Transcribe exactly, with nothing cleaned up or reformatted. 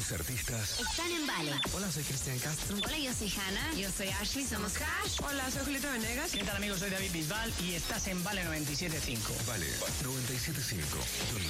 Artistas están en Vale. Hola, soy Cristian Castro. Hola, yo soy Hanna. Yo soy Ashley, somos Hash. Hola, soy Julieta Venegas. ¿Qué tal, amigos? Soy David Bisbal y estás en Vale noventa y siete punto cinco. Vale noventa y siete punto cinco.